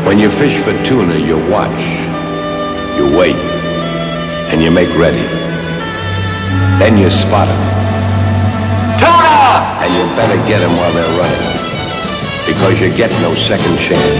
When you fish for tuna, you watch, you wait, and you make ready. Then you spot them. Tuna! And you better get them while they're running, because you get no second chance.